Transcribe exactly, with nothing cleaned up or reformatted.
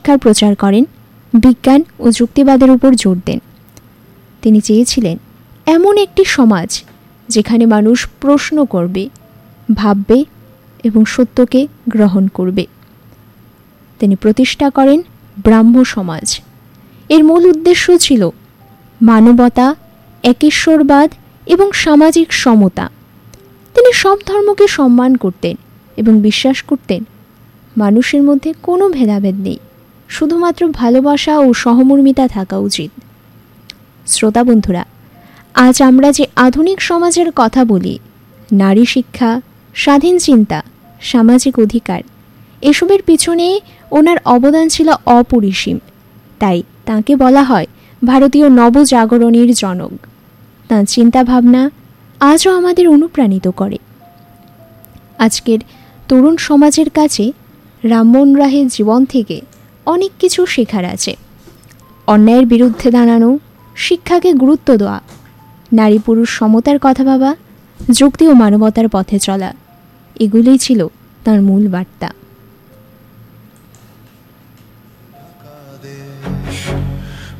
শিক্ষার প্রচার করেন, বিজ্ঞান ও যুক্তিবাদের উপর জোর দেন। তিনি চেয়েছিলেন এমন একটি সমাজ যেখানে মানুষ প্রশ্ন করবে, ভাববে এবং সত্যকে গ্রহণ করবে। তিনি প্রতিষ্ঠা করেন ব্রাহ্ম সমাজ। এর মূল উদ্দেশ্য ছিল মানবতা, একেশ্বরবাদ এবং সামাজিক সমতা। তিনি সব ধর্মকে সম্মান করতেন এবং বিশ্বাস করতেন মানুষের মধ্যে কোনো ভেদাভেদ নেই, শুধুমাত্র ভালোবাসা ও সহমর্মিতা থাকা উচিত। শ্রোতা বন্ধুরা, আজ আমরা যে আধুনিক সমাজের কথা বলি, নারী শিক্ষা, স্বাধীন চিন্তা, সামাজিক অধিকার, এসবের পিছনে ওনার অবদান ছিল অপরিসীম। তাই তাঁকে বলা হয় ভারতীয় নবজাগরণের জনক। তাঁর চিন্তাভাবনা আজও আমাদের অনুপ্রাণিত করে। আজকের তরুণ সমাজের কাছে রামমোহন রায়ের জীবন থেকে অনেক কিছু শেখার আছে। অন্যায়ের বিরুদ্ধে দাঁড়ানো, শিক্ষাকে গুরুত্ব দেওয়া, নারী পুরুষ সমতার কথা ভাবা, যুক্তি ও মানবতার পথে চলা, এগুলোই ছিল তাঁর মূল বার্তা।